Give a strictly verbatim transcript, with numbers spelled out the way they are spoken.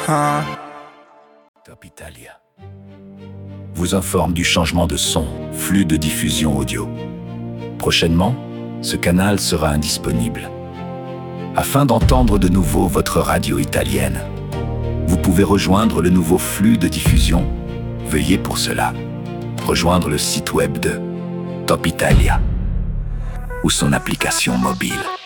Hein? Top Italia vous informe du changement de son, flux de diffusion audio. Prochainement, ce canal sera indisponible. Afin d'entendre de nouveau votre radio italienne, vous pouvez rejoindre le nouveau flux de diffusion. Veuillez pour cela rejoindre le site web de Top Italia ou son application mobile.